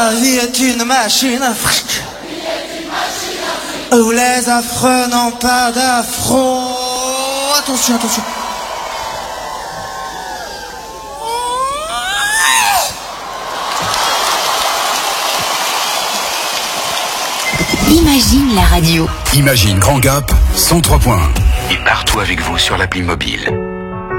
La vie est une machine à fric. Où les affreux n'ont pas d'affront. Attention, attention. Imagine la radio. Imagine Grand Gap, 103 points. Et partout avec vous sur l'appli mobile.